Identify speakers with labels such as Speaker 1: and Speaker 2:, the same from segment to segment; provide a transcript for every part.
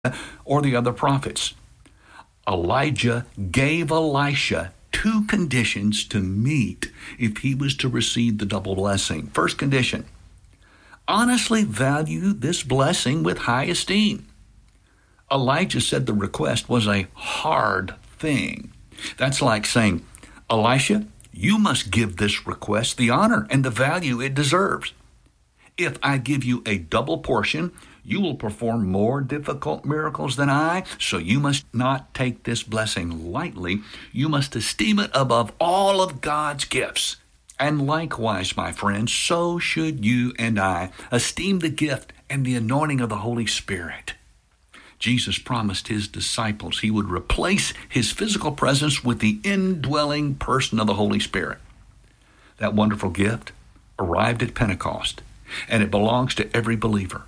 Speaker 1: or the other prophets. Elijah gave Elisha two conditions to meet if he was to receive the double blessing. First condition, honestly value this blessing with high esteem. Elijah said the request was a hard thing. That's like saying, Elisha, you must give this request the honor and the value it deserves. If I give you a double portion, you will perform more difficult miracles than I, so you must not take this blessing lightly. You must esteem it above all of God's gifts. And likewise, my friends, so should you and I esteem the gift and the anointing of the Holy Spirit. Jesus promised his disciples he would replace his physical presence with the indwelling person of the Holy Spirit. That wonderful gift arrived at Pentecost, and it belongs to every believer.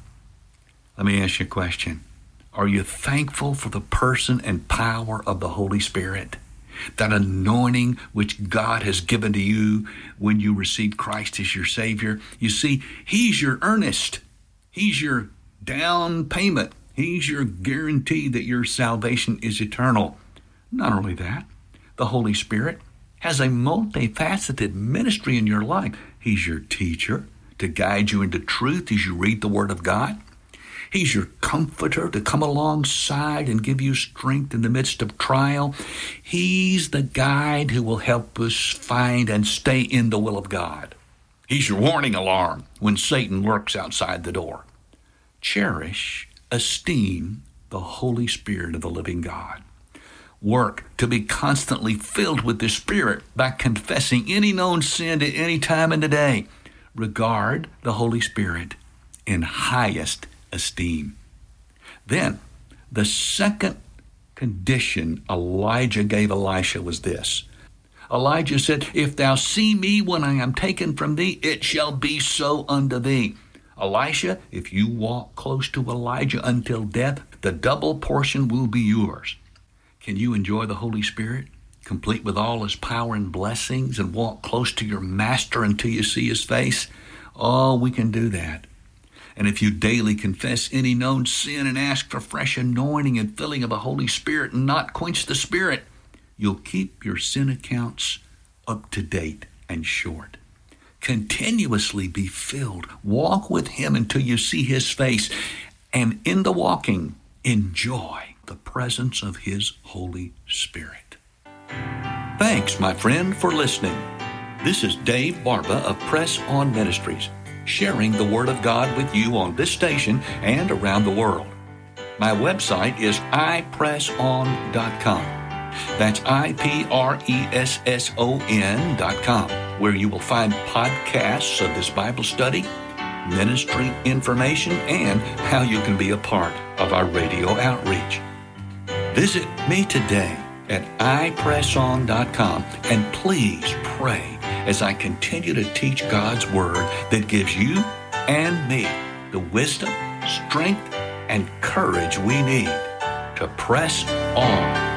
Speaker 1: Let me ask you a question. Are you thankful for the person and power of the Holy Spirit? That anointing which God has given to you when you receive Christ as your Savior. You see, he's your earnest. He's your down payment. He's your guarantee that your salvation is eternal. Not only that, the Holy Spirit has a multifaceted ministry in your life. He's your teacher to guide you into truth as you read the Word of God. He's your comforter to come alongside and give you strength in the midst of trial. He's the guide who will help us find and stay in the will of God. He's your warning alarm when Satan lurks outside the door. Cherish, esteem the Holy Spirit of the living God. Work to be constantly filled with the Spirit by confessing any known sin at any time in the day. Regard the Holy Spirit in highest esteem. Then, the second condition Elijah gave Elisha was this. Elijah said, if thou see me when I am taken from thee, it shall be so unto thee. Elisha, if you walk close to Elijah until death, the double portion will be yours. Can you enjoy the Holy Spirit, complete with all his power and blessings, and walk close to your master until you see his face? Oh, we can do that. And if you daily confess any known sin and ask for fresh anointing and filling of the Holy Spirit and not quench the Spirit, you'll keep your sin accounts up to date and short. Continuously be filled. Walk with him until you see his face. And in the walking, enjoy the presence of his Holy Spirit. Thanks, my friend, for listening. This is Dave Barba of Press On Ministries, sharing the Word of God with you on this station and around the world. My website is ipresson.com. That's ipresson.com, where you will find podcasts of this Bible study, ministry information, and how you can be a part of our radio outreach. Visit me today at ipresson.com, and please pray as I continue to teach God's Word that gives you and me the wisdom, strength, and courage we need to press on.